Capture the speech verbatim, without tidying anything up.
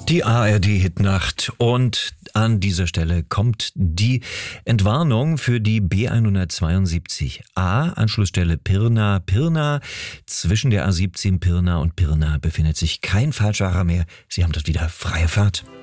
Die A R D-Hitnacht, und an dieser Stelle kommt die Entwarnung für die B hundertzweiundsiebzig A, Anschlussstelle Pirna, Pirna. Zwischen der A siebzehn Pirna und Pirna befindet sich kein Falschfahrer mehr. Sie haben dort wieder freie Fahrt.